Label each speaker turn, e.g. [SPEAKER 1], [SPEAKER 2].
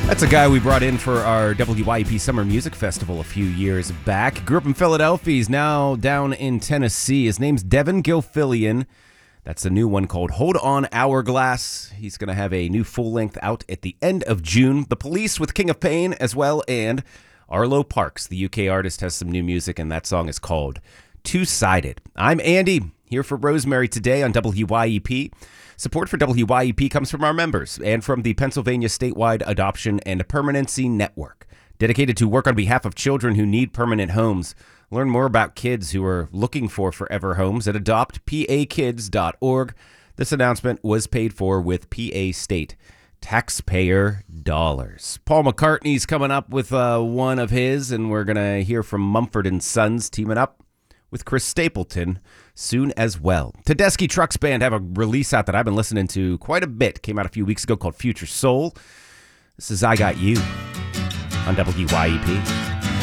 [SPEAKER 1] That's a guy we brought in for our WYEP Summer Music Festival a few years back. Grew up in Philadelphia. He's now down in Tennessee. His name's Devin Gilfillian. That's a new one called Hold On Hourglass. He's going to have a new full-length out at the end of June. The Police with King of Pain as well, and Arlo Parks, the UK artist, has some new music, and that song is called Two-Sided. I'm Andy, here for Rosemary today on WYEP. Support for WYEP comes from our members and from the Pennsylvania Statewide Adoption and Permanency Network, dedicated to work on behalf of children who need permanent homes. Learn more about kids who are looking for forever homes at adoptpakids.org. This announcement was paid for with PA state taxpayer dollars. Paul McCartney's coming up with one of his, and we're going to hear from Mumford & Sons teaming up with Chris Stapleton soon as well. Tedeschi Trucks Band have a release out that I've been listening to quite a bit. Came out a few weeks ago called Future Soul. This is I Got You on WYEP.